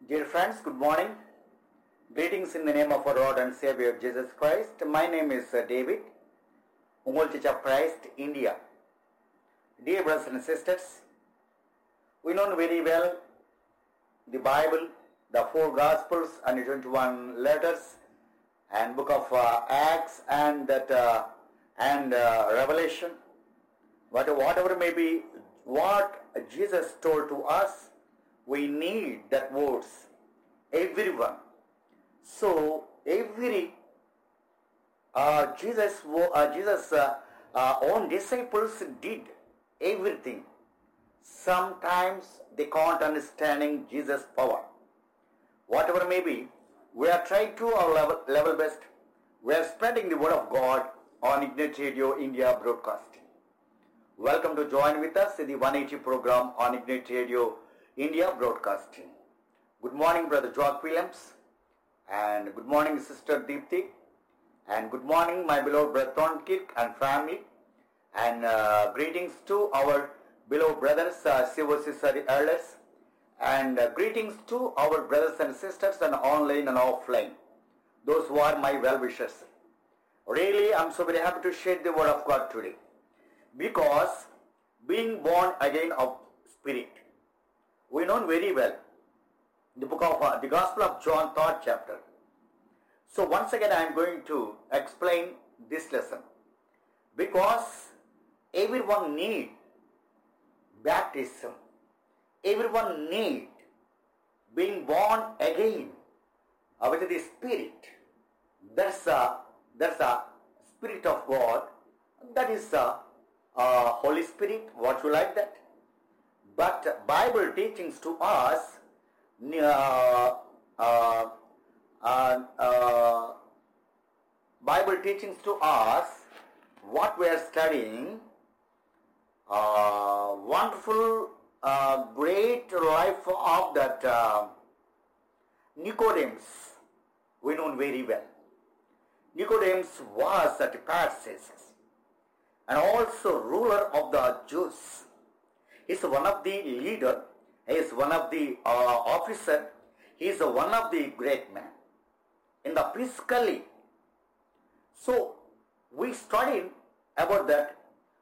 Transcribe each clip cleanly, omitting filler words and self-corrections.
Dear friends, good morning. Greetings in the name of our Lord and Savior Jesus Christ. My name is David, Umul Church of Christ, India. Dear brothers and sisters, we know very well the Bible, the 4 Gospels and 21 letters, and book of Acts and Revelation. Whatever may be what Jesus told to us, we need that words, everyone. So Jesus' own disciples did everything. Sometimes they can't understanding Jesus' power. Whatever may be, we are trying to our level best. We are spreading the word of God on Ignite Radio India broadcasting. Welcome to join with us in the 180 program on Ignite Radio India broadcasting. Good morning, Brother Jock Williams, and good morning, Sister Deepthi, and good morning, my beloved Brother Thornkirk and family, and greetings to our beloved brothers, civil sister elders, and greetings to our brothers and sisters and online and offline, those who are my well-wishers. Really, I'm so very happy to share the word of God today, because being born again of Spirit, we know very well the book of the Gospel of John, 3rd chapter. So once again I am going to explain this lesson, because everyone need baptism. Everyone need being born again with the Spirit. That's a Spirit of God. That is Holy Spirit. What you like that? But Bible teachings to us, Bible teachings to us, what we are studying, wonderful, great life of that Nicodemus, we know very well. Nicodemus was at Pharisee and also ruler of the Jews. He is one of the leader. He is one of the officer. He is one of the great men in the physically. So we studied about that,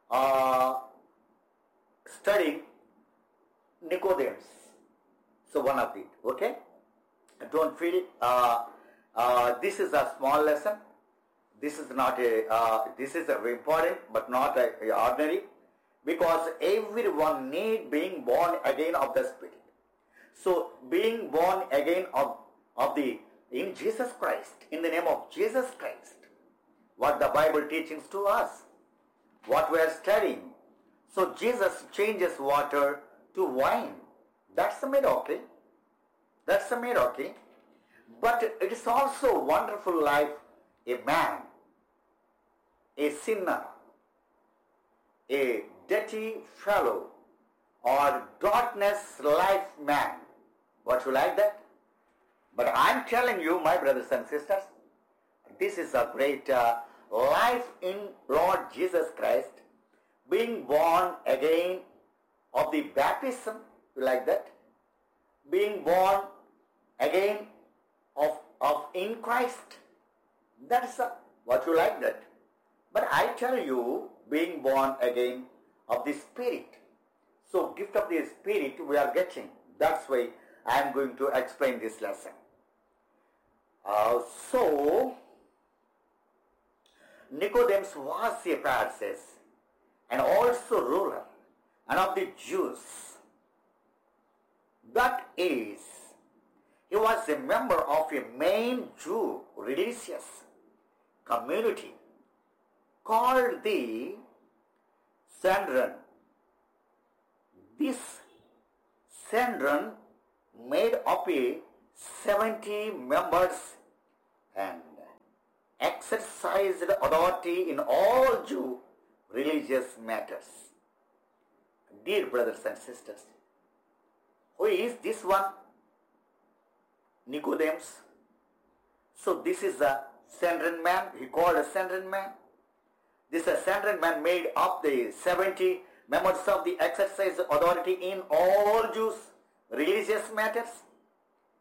studying Nicodemus. So one of it. Okay. Don't feel this is a small lesson. This is not a. This is a very important, but not a ordinary. Because everyone need being born again of the Spirit. So being born again of in Jesus Christ, in the name of Jesus Christ, what the Bible teachings to us, what we are studying. So Jesus changes water to wine. That's a miracle. That's a miracle. But it is also wonderful life, a man, a sinner, a dirty fellow, or darkness life man. What you like that? But I'm telling you, my brothers and sisters, this is a great life in Lord Jesus Christ, being born again of the baptism. You like that? Being born again of in Christ. That's what you like that. But I tell you, being born again of the Spirit. So gift of the Spirit we are getting. That's why I am going to explain this lesson. So Nicodemus was a Pharisee and also ruler and of the Jews. That is, he was a member of a main Jew religious community called the Sanhedrin. This Sanhedrin made up a 70 members and exercised authority in all Jew religious matters. Dear brothers and sisters, who is this one? Nicodemus. So this is a Sanhedrin man. He called a Sanhedrin man. This Sanhedrin man made up the 70 members of the exercise authority in all Jews religious matters.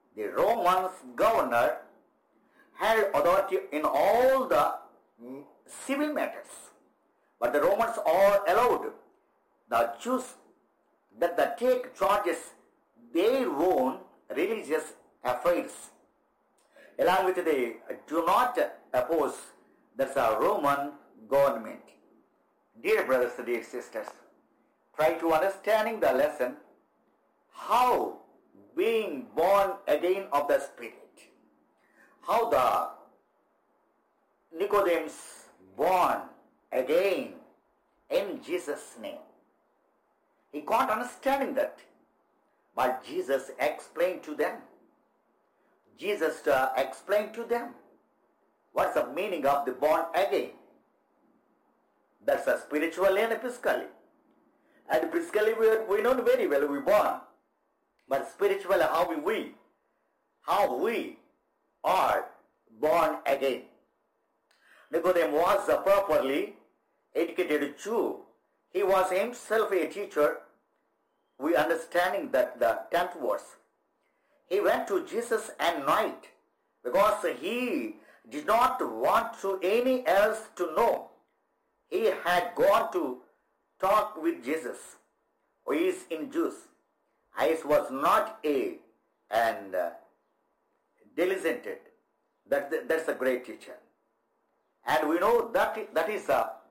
The Romans governor held authority in all the civil matters. But the Romans all allowed the Jews that they take charges their own religious affairs. Along with they do not oppose that's a Roman government. Dear brothers and dear sisters, try to understanding the lesson how being born again of the Spirit, how the Nicodemus born again in Jesus' name. He can't understanding that, but Jesus explained to them. Jesus explained to them what's the meaning of the born again. That's a spiritually and physically. And physically we know very well we born, but spiritually how we are born again. Nicodemus was a properly educated Jew. He was himself a teacher. We understanding that the 10th verse. He went to Jesus at night because he did not want to any else to know. He had gone to talk with Jesus, who is in Jews. He was not and diligent. That's a great teacher, and we know that is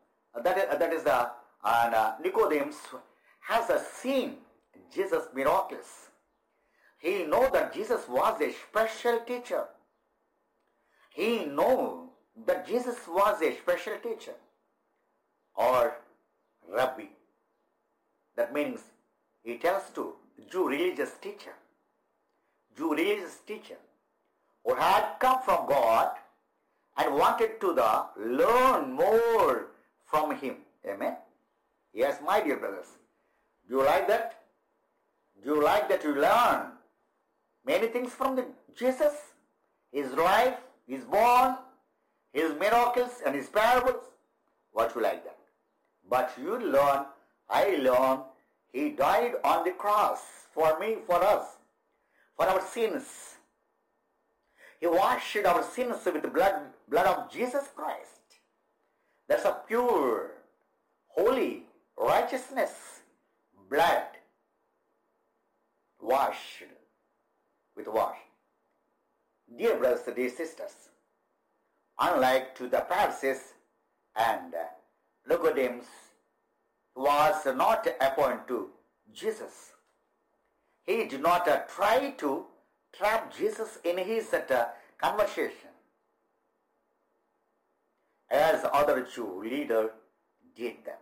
Nicodemus has seen Jesus' miracles. He know that Jesus was a special teacher. He know that Jesus was a special teacher or Rabbi. That means he tells to Jew religious teacher who had come from God and wanted to learn more from him. Amen. Yes, my dear brothers. Do you like that? Do you like that you learn many things from Jesus? His life, his born, his miracles and his parables. What you like that? But you learn, I learn, he died on the cross for me, for us, for our sins. He washed our sins with the blood of Jesus Christ. That's a pure, holy, righteousness blood washed with wash. Dear brothers and dear sisters, unlike to the Pharisees and Nicodemus was not appointed to Jesus. He did not try to trap Jesus in his conversation as other Jew leader did that.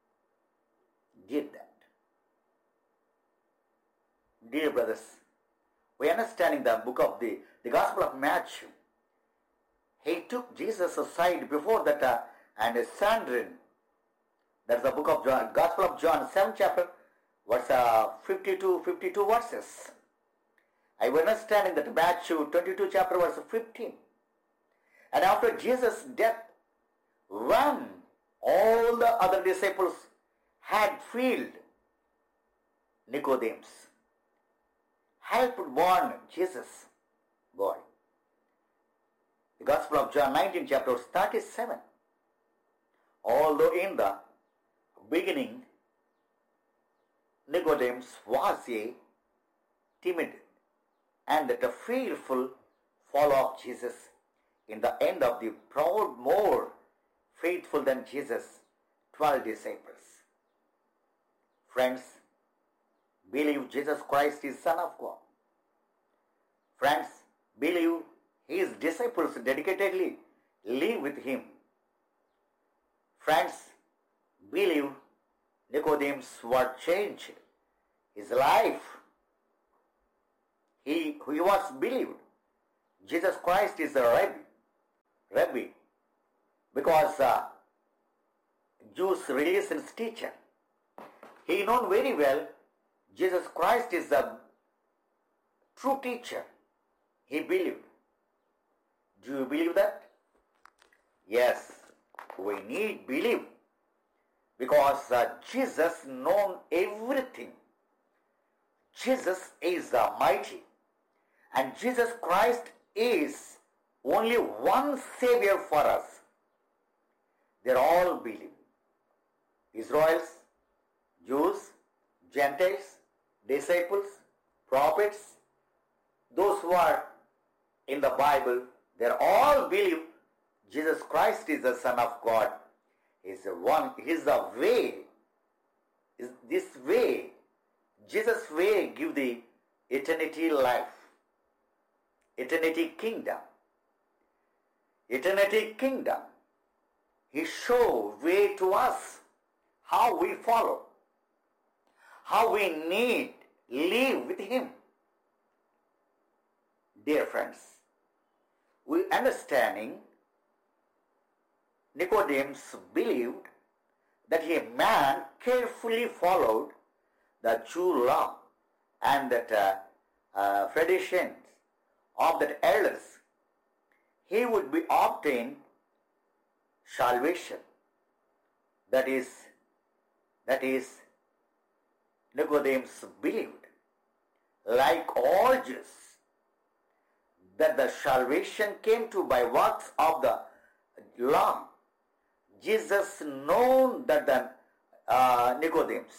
Dear brothers, we understanding the book of the Gospel of Matthew. He took Jesus aside before that and Sanhedrin. That's the book of John, Gospel of John, 7th chapter, verse 52 verses. I was understanding that Matthew 22 chapter, verse 15. And after Jesus' death, when all the other disciples had filled, Nicodemus helped warn Jesus' boy. The Gospel of John 19 chapter 37. Although in the beginning Nicodemus was a timid and a fearful follower of Jesus, in the end of the proud, more faithful than Jesus, 12 disciples. Friends, believe Jesus Christ is Son of God. Friends, believe his disciples dedicatedly live with him. Friends, believe Nicodemus was changed. His life, he was believed. Jesus Christ is a Rabbi, because Jews religious teacher. He known very well Jesus Christ is the true teacher. He believed. Do you believe that? Yes, we need believe, because Jesus known everything. Jesus is mighty. And Jesus Christ is only one Savior for us. They all believe. Israelites, Jews, Gentiles, disciples, prophets, those who are in the Bible, they all believe Jesus Christ is the Son of God. He is the way. Is this way, Jesus' way, give the eternity life, eternity kingdom. Eternity kingdom. He show way to us, how we follow, how we need live with Him. Dear friends, we understanding Nicodemus believed that a man carefully followed the Jew law and that traditions of the elders, he would be obtain salvation. That is Nicodemus believed, like all Jews, that the salvation came to by works of the law. Jesus known that the Nicodemus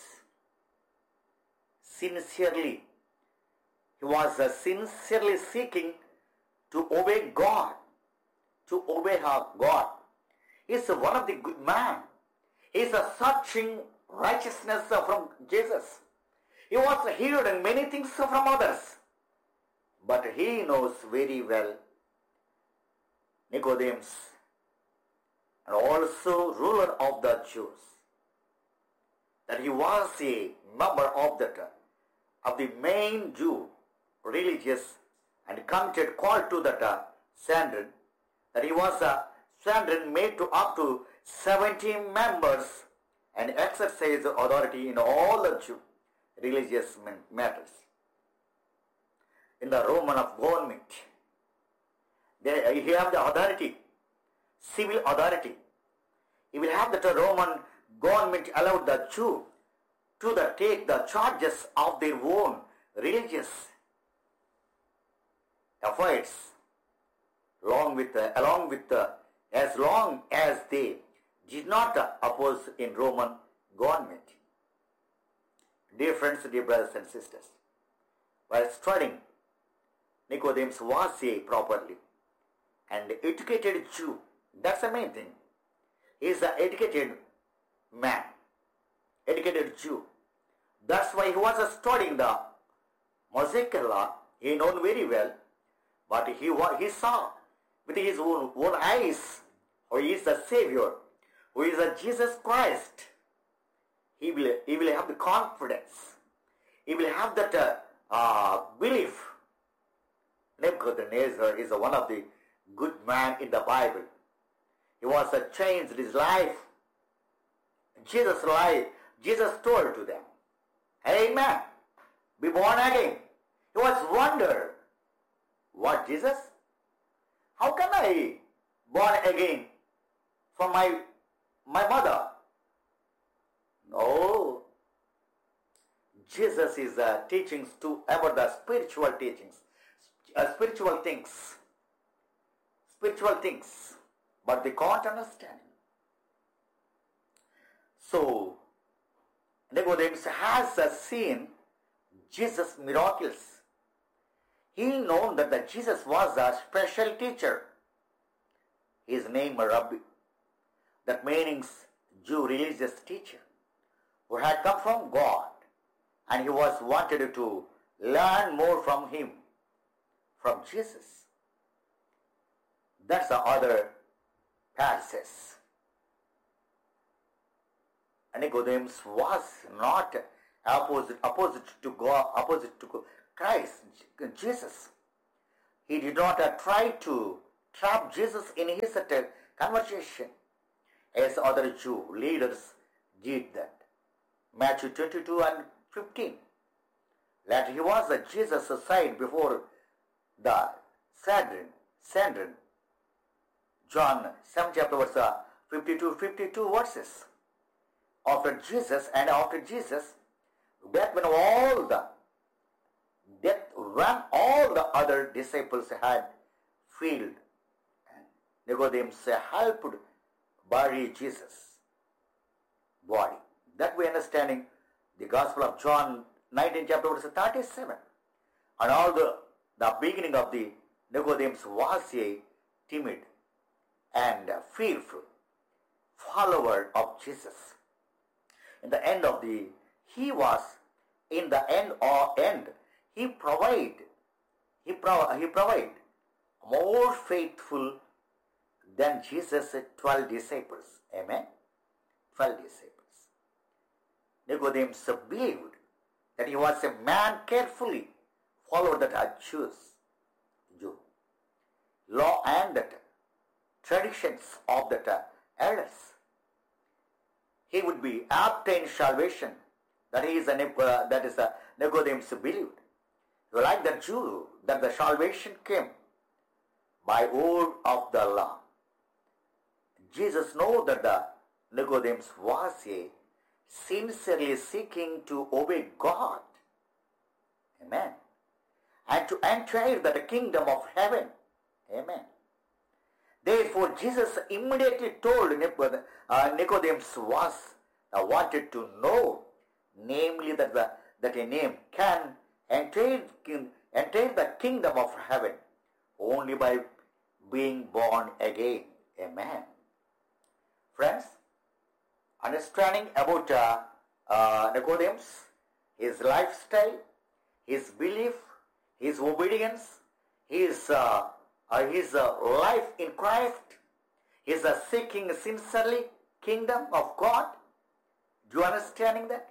sincerely, he was sincerely seeking to obey God, to obey God. He is one of the good man. He is searching righteousness from Jesus. He was hearing many things from others, but he knows very well, Nicodemus, and also ruler of the Jews, that he was a member of the main Jew religious and committed called to that Sanhedrin, that he was a Sanhedrin made to up to 70 members and exercise authority in all the Jew religious matters. In the Roman of government, he have the authority, civil authority. He will have that Roman government allowed the Jew to take the charges of their own religious affairs, as long as they did not oppose in Roman government. Dear friends, dear brothers and sisters, while studying, Nicodemus was a properly and educated Jew. That's the main thing. He is an educated man, educated Jew. That's why he was studying the Mosaic law. He known very well, but he saw with his own eyes who is the Savior, who is a Jesus Christ. He will have the confidence. He will have that belief. Nebuchadnezzar is one of the good man in the Bible. He was changed his life. Jesus told to them, Amen, be born again. He was wonder, what, Jesus? How can I born again from my mother? No. Jesus is teachings about the spiritual teachings, spiritual things, but they can't understand. So, Nicodemus has seen Jesus' miracles. He known that Jesus was a special teacher. His name Rabbi, that means Jew religious teacher, who had come from God, and he was wanted to learn more from him, from Jesus. That's the other passages. And Nicodemus was not opposite to God, opposite to Christ, Jesus. He did not try to trap Jesus in his conversation as other Jew leaders did that. Matthew 22 and 15. That he was Jesus' side before the Sanhedrin. John 7 chapter verse 52 verses. After Jesus, back when all all the other disciples had failed, and Nicodemus helped bury Jesus' body. That we understanding the Gospel of John 19 chapter verse 37. And all the beginning of the Nicodemus was a timid and fearful follower of Jesus. In the end of the, he was in the end or end, he provide more faithful than Jesus' 12 disciples. Amen. 12 disciples. Nicodemus believed that he was a man carefully followed the Jew law and the traditions of the elders. He would be obtain salvation. That is a Nicodemus believed. Like the Jew, that the salvation came by word of the law. Jesus knew that the Nicodemus was a sincerely seeking to obey God. Amen. And to enter the kingdom of heaven. Amen. Therefore, Jesus immediately told Nicodemus wanted to know, namely that a name can enter the kingdom of heaven only by being born again. Amen. Friends, understanding about Nicodemus, his lifestyle, his belief, his obedience, his life in Christ, his seeking sincerely kingdom of God. Do you understanding that?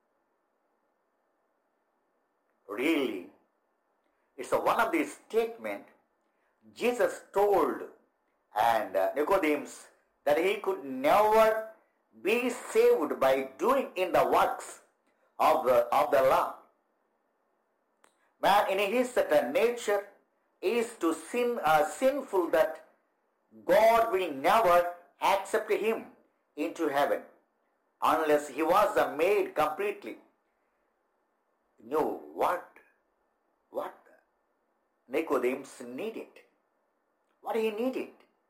Really, it's one of these statements Jesus told and Nicodemus that he could never be saved by doing in the works of the law. Man in his nature is to sinful that God will never accept him into heaven unless he was made completely. No, what Nicodemus needed? What he needed?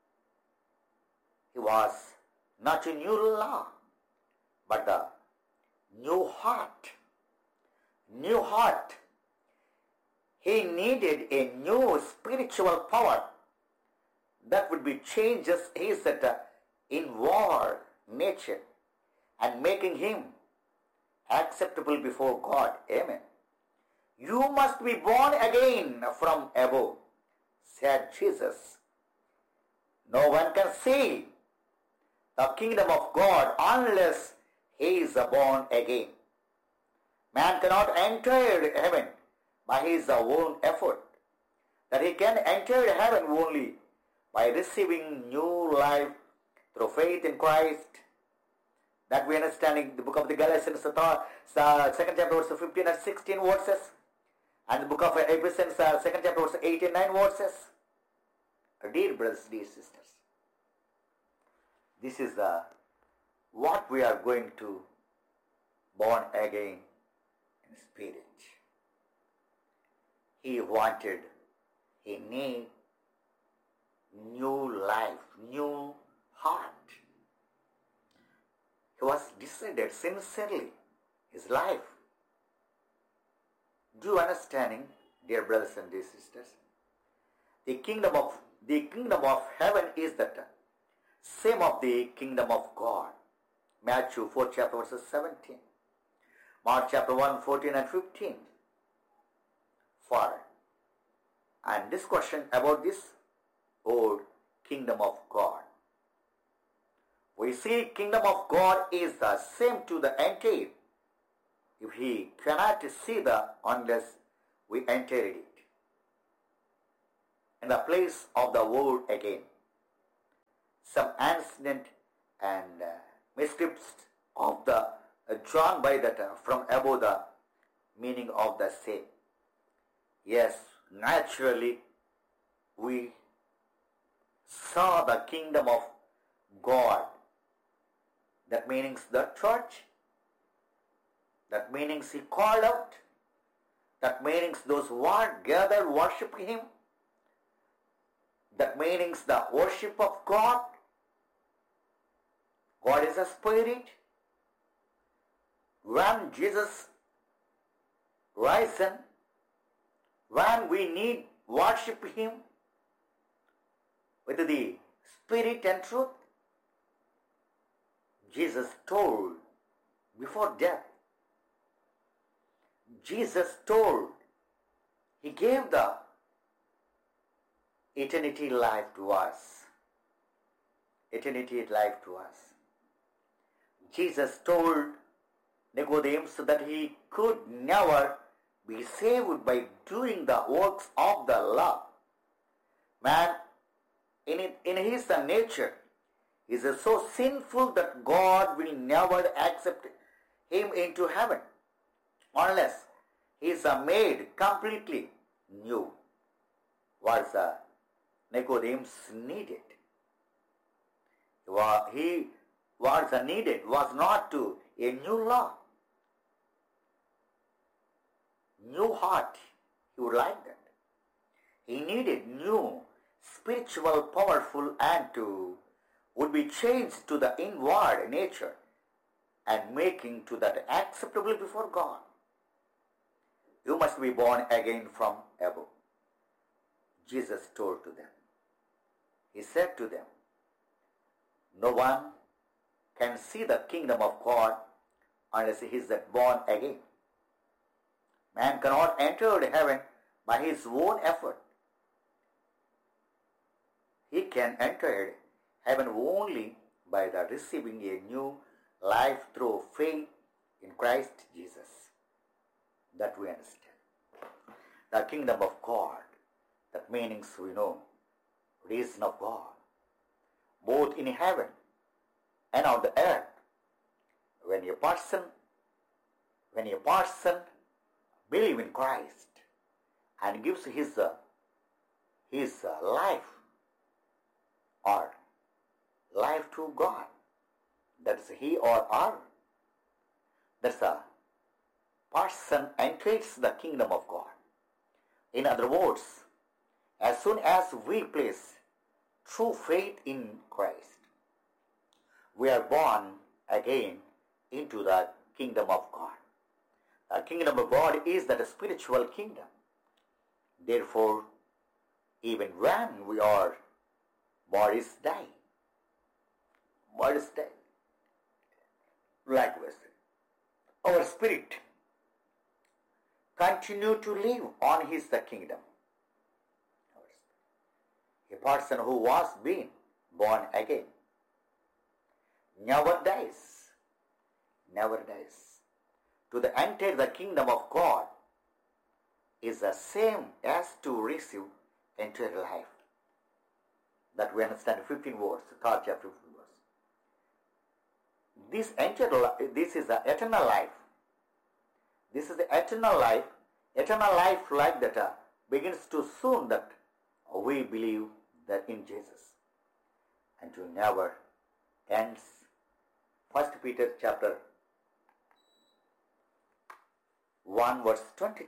He was not a new law, but a new heart. New heart. He needed a new spiritual power that would be changes his inward nature and making him acceptable before God. Amen. You must be born again from above, said Jesus. No one can see the kingdom of God unless he is born again. Man cannot enter heaven by his own effort. That he can enter heaven only by receiving new life through faith in Christ. That we understanding the book of the Galatians, second chapter verse 15 and 16 verses. And the book of Ephesians, second chapter verse 8 and 9 verses. Dear brothers, dear sisters, this is what we are going to born again in spirit. He wanted a new life, new heart. He was decided sincerely his life. Do you understanding, dear brothers and dear sisters? The kingdom of heaven is that same of the kingdom of God. Matthew 4 chapter verses 17. Mark chapter 1, 14 and 15. And discussion about this old kingdom of God. We see kingdom of God is the same to the entire. If he cannot see unless we enter it. In the place of the word again. Some ancient and manuscripts of the drawn by that from above the meaning of the same. Yes, naturally we saw the kingdom of God. That means the church. That means he called out. That means those who are gathered worship Him. That means the worship of God. God is a spirit. When Jesus risen, when we need worship Him with the spirit and truth, Jesus told before death, Jesus told, He gave the eternity life to us. Eternity life to us. Jesus told Nicodemus that he could never be saved by doing the works of the law. Man, in his nature, is so sinful that God will never accept him into heaven unless he is made completely new. What Nicodemus needed. He was needed was not to a new law. New heart, he would like that. He needed new, spiritual, powerful, and would be changed to the inward nature and making to that acceptable before God. You must be born again from above. Jesus told to them. He said to them, no one can see the kingdom of God unless he is born again. Man cannot enter heaven by his own effort. He can enter heaven only by the receiving a new life through faith in Christ Jesus. That we understand. The kingdom of God, that meanings we know, reason of God, both in heaven and on the earth. When a person believes in Christ and gives his life or life to God, that's he or her, that's a person enters the kingdom of God. In other words, as soon as we place true faith in Christ, we are born again into the kingdom of God. The kingdom of God is that spiritual kingdom. Therefore, even when bodies die, likewise, our spirit continue to live on his kingdom. A person who was being born again never dies. To enter the kingdom of God is the same as to receive eternal life. That we understand 15 verse, 3rd chapter 15 verse. This is the eternal life. This is the eternal life. Eternal life like that begins to soon that we believe that in Jesus and to never ends. 1 Peter chapter 1 verse 23.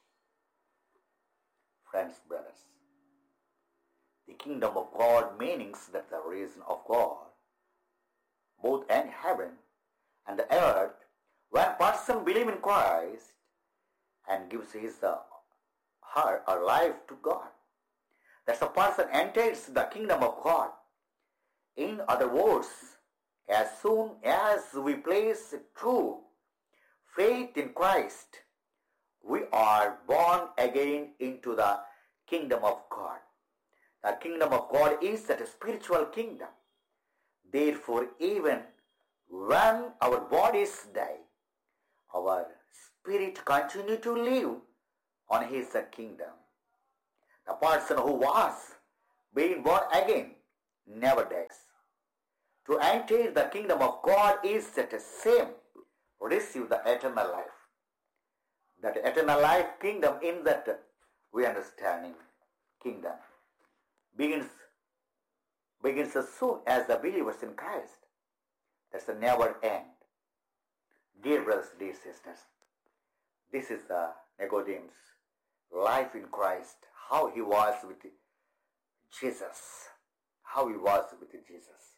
Friends, brothers, the kingdom of God means that the reason of God, both in heaven and the earth, when person believes in Christ and gives his heart or life to God, that the person enters the kingdom of God. In other words, as soon as we place true faith in Christ, we are born again into the kingdom of God. The kingdom of God is that spiritual kingdom. Therefore, even when our bodies die, our spirit continue to live on his kingdom. The person who was being born again never dies. To enter the kingdom of God is that same, receive the eternal life. That eternal life kingdom in that we understanding kingdom begins as soon as the believers in Christ. That's a never end. Dear brothers, dear sisters, this is the Nicodemus' life in Christ, how he was with Jesus. How he was with Jesus.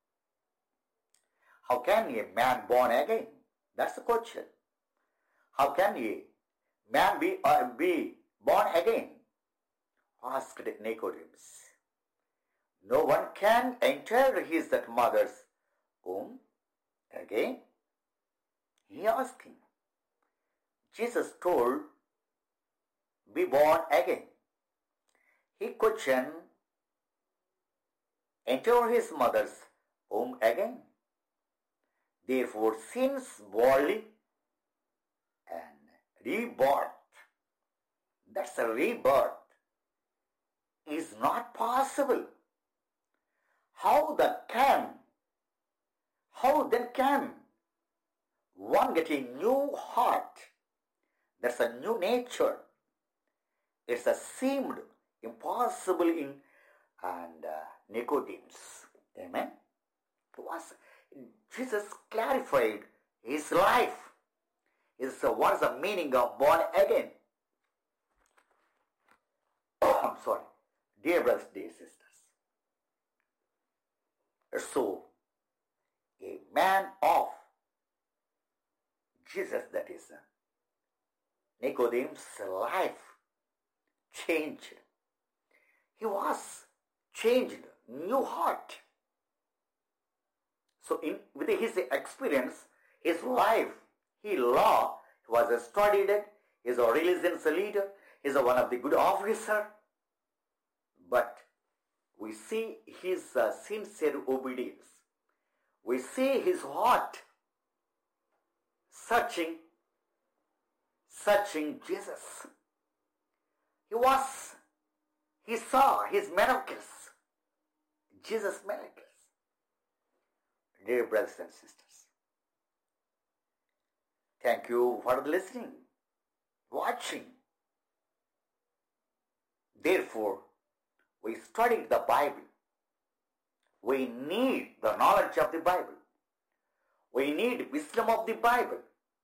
How can a man born again? That's the question. How can a man be born again? Asked Nicodemus. No one can enter his mother's womb again. He asked him. Jesus told, be born again. He couldn't enter his mother's womb again. Therefore, since bodily and rebirth, that's a rebirth, is not possible. How then can one get a new heart? That's a new nature. It's a seemed impossible in Nicodemus. Amen. Jesus clarified his life. What is the meaning of born again? I'm sorry. Dear brothers, dear sisters. So, a man of Jesus, that is Nicodemus' life changed. He was changed, new heart. So with his experience, his life, he was studied, he is a religious leader, he is one of the good officer. But we see his sincere obedience. We see his heart searching Jesus. He saw his miracles, Jesus' miracles. Dear brothers and sisters, thank you for listening, watching. Therefore, we studied the Bible. We need the knowledge of the Bible. We need wisdom of the Bible.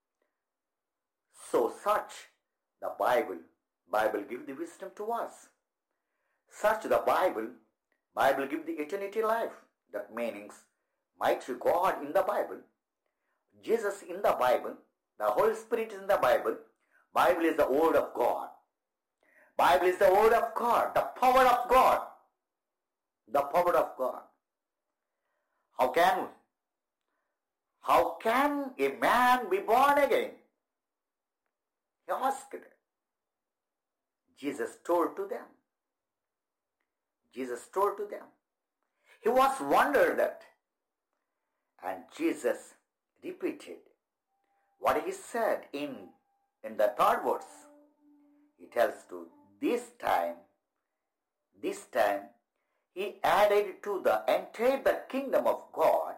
So search the Bible. Bible give the wisdom to us. Search the Bible. Bible give the eternity life. That means mighty God in the Bible, Jesus in the Bible, the Holy Spirit in the Bible. Bible is the Word of God. Bible is the Word of God, the power of God. The power of God. How can a man be born again? He asked. Jesus told to them. Jesus told to them. He was wondered that. And Jesus repeated what he said in the third verse. He tells to this time, he added to enter the kingdom of God,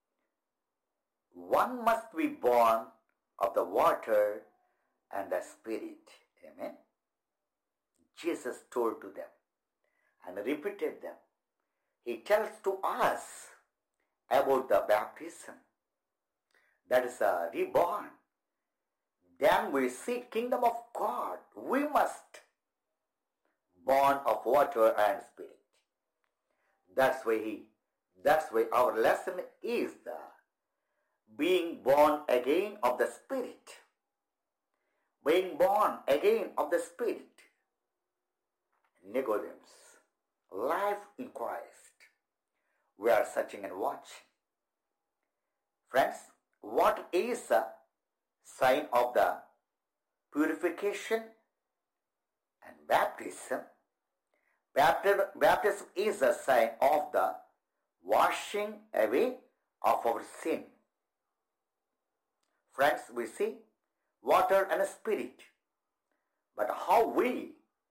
one must be born of the water and the Spirit. Amen. Jesus told to them and repeated them. He tells to us about the baptism. That is a reborn. Then we see kingdom of God. We must born of water and Spirit. That's why our lesson is the being born again of the Spirit. Being born again of the Spirit. Nicodemus, life in Christ. We are searching and watching. Friends, what is the sign of the purification and baptism? Baptism is a sign of the washing away of our sin. Friends, we see water and Spirit. But how we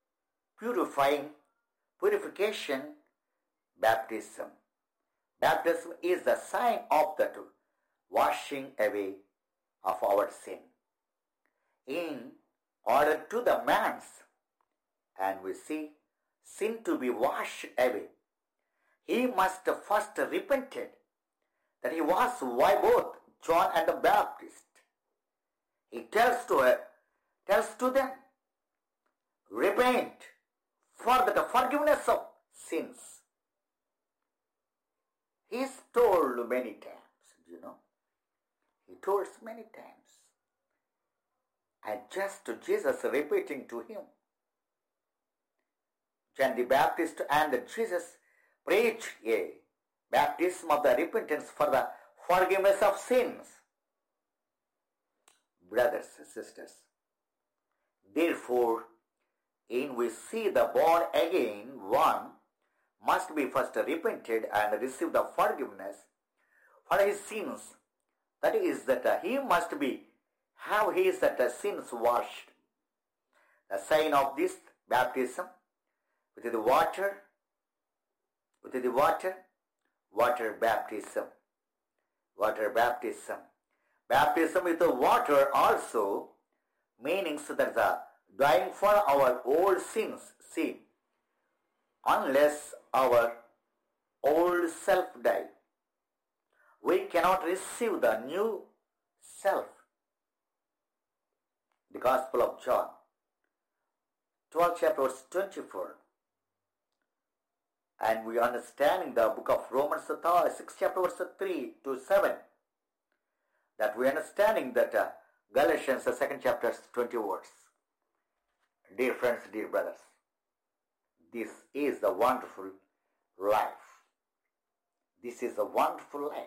purification, baptism. Baptism is the sign of the washing away of our sin. In order to the man's, and we see sin to be washed away, he must first repented that he was why both John and the Baptist. He tells to them repent for the forgiveness of sins. He's told many times, He told many times. And just Jesus repeating to him. John the Baptist and Jesus preached a baptism of the repentance for the forgiveness of sins. Brothers and sisters, therefore, in we see the born again one must be first repented and receive the forgiveness for his sins. That is that he must have his sins washed. The sign of this baptism with the water baptism. Baptism with the water also means that the dying for our old sins. See, unless our old self die, we cannot receive the new self. The Gospel of John, 12 chapter verse 24. And we understanding the book of Romans 6 chapter verse 3 to 7. That we understanding that Galatians 2nd chapter 20 verse. Dear friends, dear brothers, this is the wonderful life. This is a wonderful life.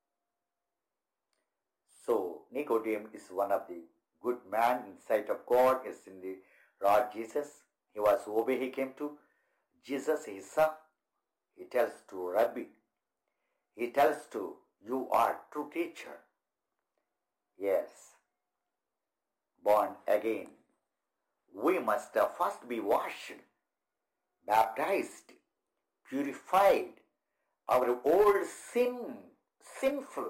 So Nicodemus is one of the good man in sight of God, is in the Lord Jesus. He was obey. He came to Jesus, his son. He tells to Rabbi. He tells to, you are true teacher. Yes. Born again. We must first be washed, baptized, purified. Our old sinful.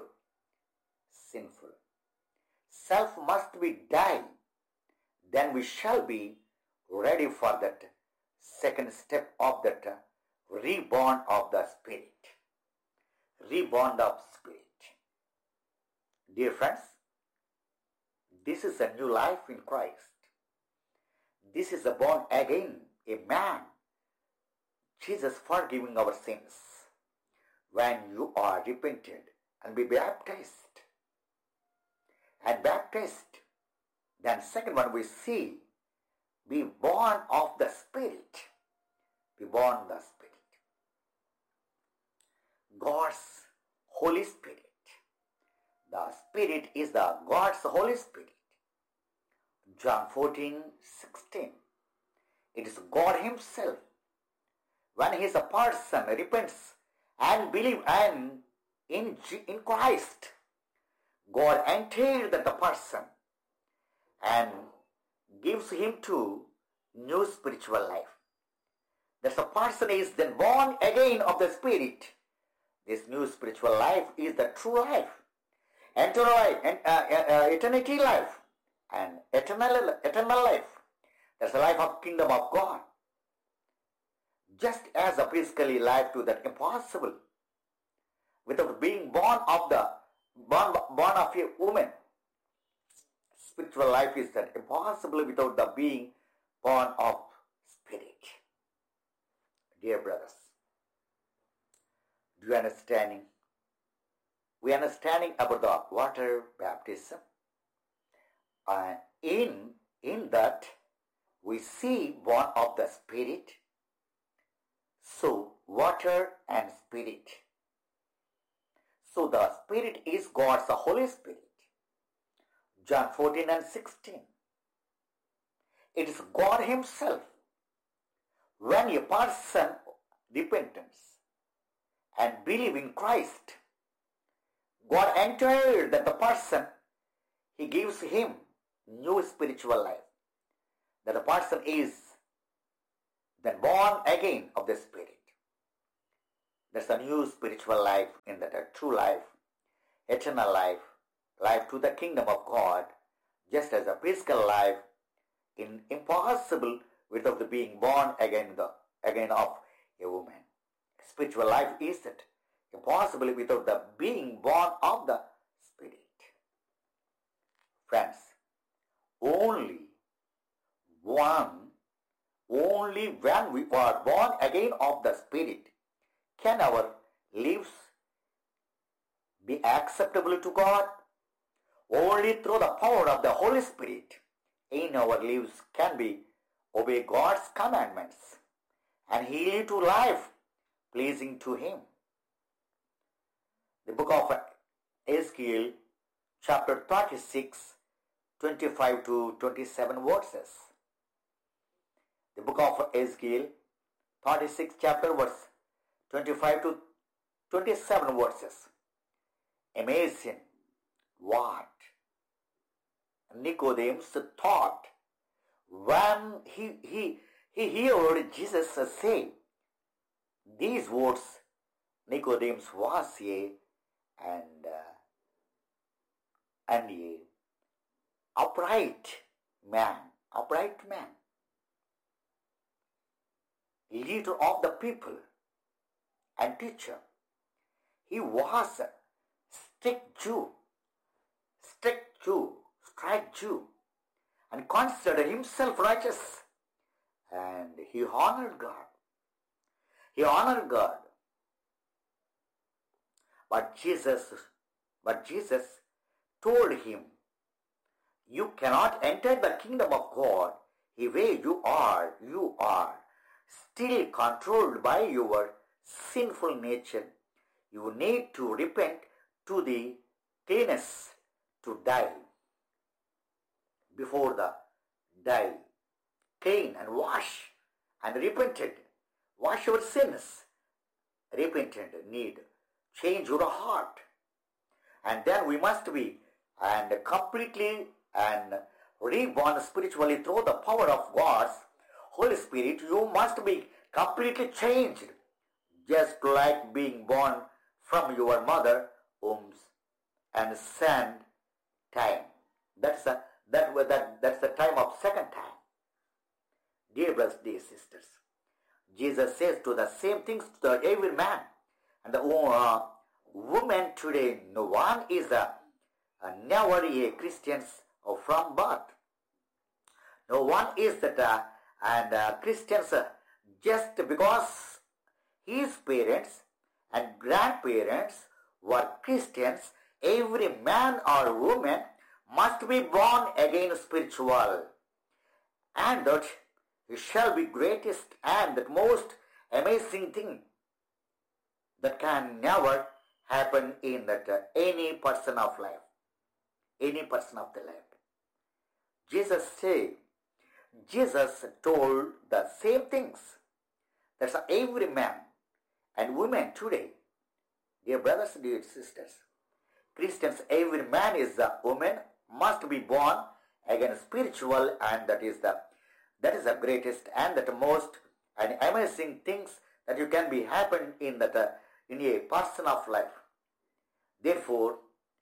Self must be died. Then we shall be ready for that second step of that reborn of the Spirit. Reborn of Spirit. Dear friends, this is a new life in Christ. This is a born again, a man. Jesus forgiving our sins. When you are repented and be baptized. And baptized. Then second one we see, be born of the Spirit. Be born of the Spirit. God's Holy Spirit. The Spirit is the God's Holy Spirit. John 14:16. It is God himself. When his person repents and believes in Christ, God enters the person and gives him to new spiritual life. That the person is then born again of the Spirit. This new spiritual life is the true life, eternal life, and eternity life, and eternal life. That's the life of kingdom of God. Just as a physically life to that impossible, without being born of a woman. Spiritual life is that impossible without the being born of Spirit. Dear brothers, do you understanding? We understanding about the water baptism. In that we see born of the Spirit. So water and Spirit. So the Spirit is God's Holy Spirit. John 14:16. It is God himself. When a person repents and believe in Christ, God entered that the person, he gives him new spiritual life. That the person is then born again of the Spirit. There's a new spiritual life in that, a true life, eternal life, life to the kingdom of God, just as a physical life in impossible without the being born again of a woman. Spiritual life is that impossible without the being born of the Spirit. Friends, only one only when we are born again of the Spirit can our lives be acceptable to God. Only through the power of the Holy Spirit in our lives can we obey God's commandments and He lead to life pleasing to Him. The book of Ezekiel, chapter 36, 25 to 27 verses. The book of Ezekiel, 36 chapter verse 25 to 27 verses. Amazing what Nicodemus thought when he heard Jesus say these words. Nicodemus was a upright man, leader of the people and teacher. He was a strict Jew, and considered himself righteous, and he honored God. But Jesus told him, you cannot enter the kingdom of God the way you are still controlled by your sinful nature. You need to repent to the cleanness to die. Before the die, clean and wash and repented. Wash your sins. Repented need. Change your heart. And then we must be and completely and reborn spiritually through the power of God's Holy Spirit. You must be completely changed, just like being born from your mother wombs and sand time. That's the time of second time. Dear brothers, dear sisters, Jesus says to the same things to every man and the woman today. No one is never a Christian from birth. No one is that Christians just because his parents and grandparents were Christians. Every man or woman must be born again spiritual, and that shall be greatest and the most amazing thing that can never happen in that any person of life, any person of the life. Jesus told the same things. That's every man and woman today. Dear brothers, dear sisters, Christians, every man is a woman must be born again spiritual, and that is the greatest and the most and amazing things that you can be happen in that in a person of life. Therefore,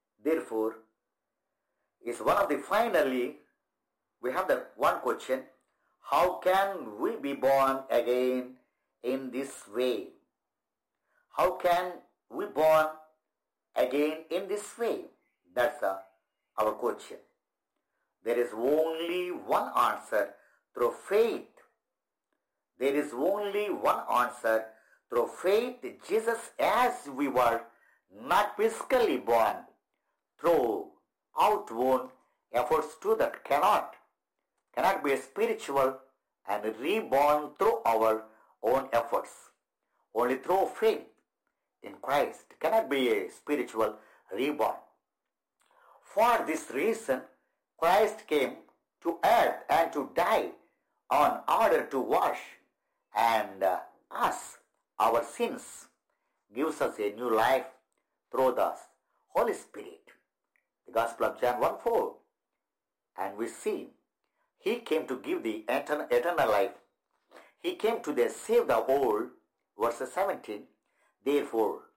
is one of the finally we have the one question: how can we be born again in this way? How can we born again in this way? That's our question. There is only one answer through faith. There is only one answer through faith. Jesus, as we were not physically born through outward efforts to that cannot be spiritual and reborn through our own efforts. Only through faith in Christ cannot be a spiritual reborn. For this reason, Christ came to earth and to die in order to wash and us our sins, gives us a new life through the Holy Spirit. The Gospel of John 1:4. And we see He came to give the eternal life. He came to save the world. Verse 17. Therefore,